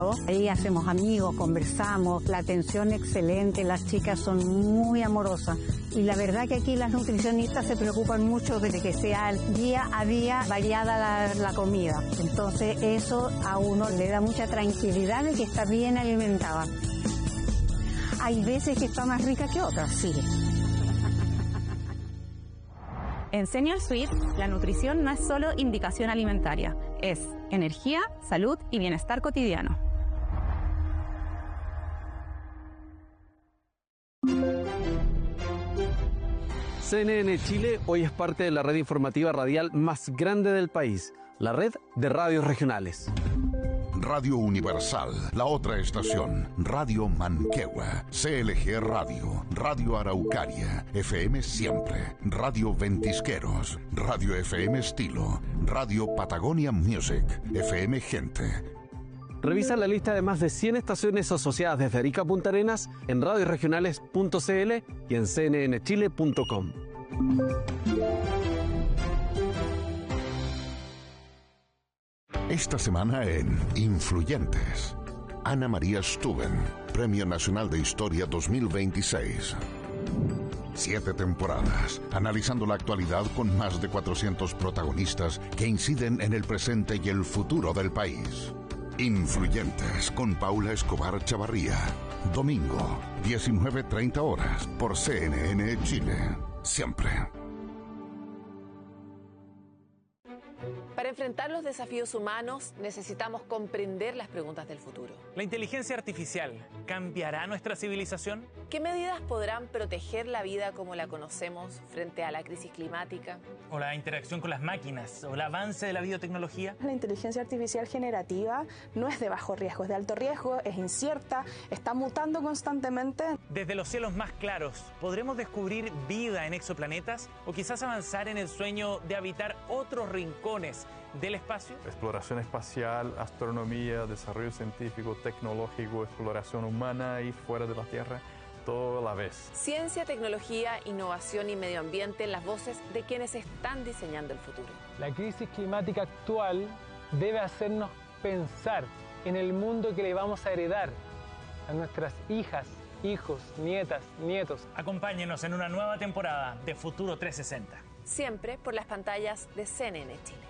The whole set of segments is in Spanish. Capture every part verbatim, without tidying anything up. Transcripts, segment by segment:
Ahí hacemos amigos, conversamos, la atención excelente, las chicas son muy amorosas y la verdad que aquí las nutricionistas se preocupan mucho de que sea día a día variada la, la comida. Entonces eso a uno le da mucha tranquilidad de que está bien alimentada. Hay veces que está más rica que otras, sí. En Senior Suite, la nutrición no es solo indicación alimentaria, es energía, salud y bienestar cotidiano. C N N Chile hoy es parte de la red informativa radial más grande del país, la red de radios regionales. Radio Universal, la otra estación, Radio Manquehue, C L G Radio, Radio Araucaria, F M Siempre, Radio Ventisqueros, Radio F M Estilo, Radio Patagonia Music, F M Gente. Revisa la lista de más de cien estaciones asociadas desde Arica a Punta Arenas en radioregionales punto c l y en c n n chile punto com. Esta semana en Influyentes, Ana María Stuben, Premio Nacional de Historia dos mil veintiséis. Siete temporadas, analizando la actualidad con más de cuatrocientos protagonistas que inciden en el presente y el futuro del país. Influyentes con Paula Escobar Chavarría. Domingo, diecinueve treinta horas, por C N N Chile. Siempre. Para enfrentar los desafíos humanos, necesitamos comprender las preguntas del futuro. ¿La inteligencia artificial cambiará nuestra civilización? ¿Qué medidas podrán proteger la vida como la conocemos frente a la crisis climática? ¿O la interacción con las máquinas? ¿O el avance de la biotecnología? La inteligencia artificial generativa no es de bajo riesgo, es de alto riesgo, es incierta, está mutando constantemente. Desde los cielos más claros, ¿podremos descubrir vida en exoplanetas? ¿O quizás avanzar en el sueño de habitar otros rincones del espacio? Exploración espacial, astronomía, desarrollo científico, tecnológico, exploración humana y fuera de la Tierra, todo a la vez. Ciencia, tecnología, innovación y medio ambiente en las voces de quienes están diseñando el futuro. La crisis climática actual debe hacernos pensar en el mundo que le vamos a heredar a nuestras hijas, hijos, nietas, nietos. Acompáñenos en una nueva temporada de Futuro trescientos sesenta. Siempre por las pantallas de C N N Chile.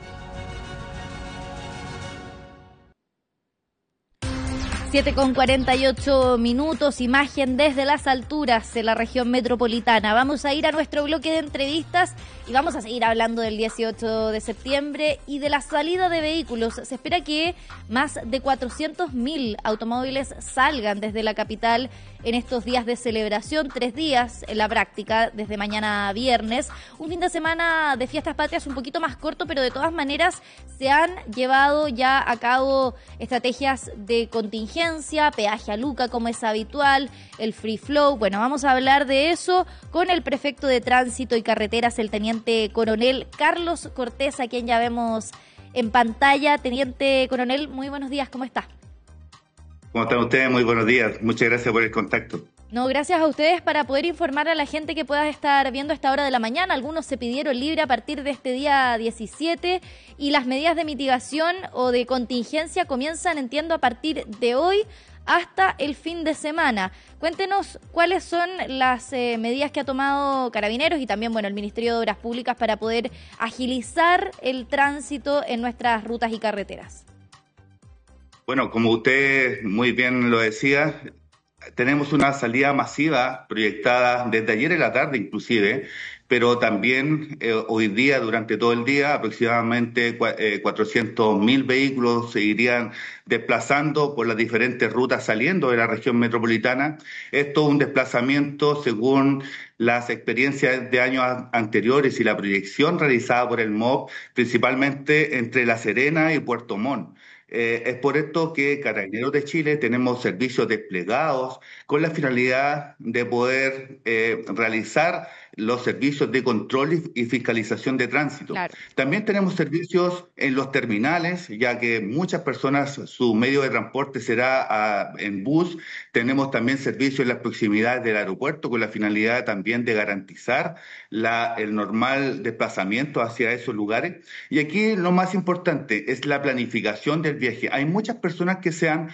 siete con cuarenta y ocho minutos, imagen desde las alturas de la región metropolitana. Vamos a ir a nuestro bloque de entrevistas y vamos a seguir hablando del dieciocho de septiembre y de la salida de vehículos. Se espera que más de cuatrocientos mil automóviles salgan desde la capital en estos días de celebración, tres días en la práctica, desde mañana a viernes. Un fin de semana de fiestas patrias un poquito más corto, pero de todas maneras se han llevado ya a cabo estrategias de contingencia, peaje a Luca como es habitual, el free flow. Bueno, vamos a hablar de eso con el prefecto de Tránsito y Carreteras, el teniente coronel Carlos Cortés, a quien ya vemos en pantalla. Teniente coronel, muy buenos días, ¿cómo está? ¿Cómo están ustedes? Muy buenos días. Muchas gracias por el contacto. No, gracias a ustedes para poder informar a la gente que pueda estar viendo a esta hora de la mañana. Algunos se pidieron libre a partir de este día diecisiete y las medidas de mitigación o de contingencia comienzan, entiendo, a partir de hoy hasta el fin de semana. Cuéntenos cuáles son las eh, medidas que ha tomado Carabineros y también, bueno, el Ministerio de Obras Públicas para poder agilizar el tránsito en nuestras rutas y carreteras. Bueno, como usted muy bien lo decía, tenemos una salida masiva proyectada desde ayer en la tarde inclusive, pero también eh, hoy día, durante todo el día, aproximadamente eh, cuatrocientos mil vehículos se irían desplazando por las diferentes rutas saliendo de la región metropolitana. Esto es un desplazamiento según las experiencias de años anteriores y la proyección realizada por el M O B, principalmente entre La Serena y Puerto Montt. Eh, es por esto que Carabineros de Chile tenemos servicios desplegados con la finalidad de poder eh, realizar los servicios de control y, y fiscalización de tránsito. Claro. También tenemos servicios en los terminales, ya que muchas personas su medio de transporte será uh, en bus. Tenemos también servicios en las proximidades del aeropuerto con la finalidad también de garantizar la, el normal desplazamiento hacia esos lugares. Y aquí lo más importante es la planificación del viaje. Hay muchas personas que se han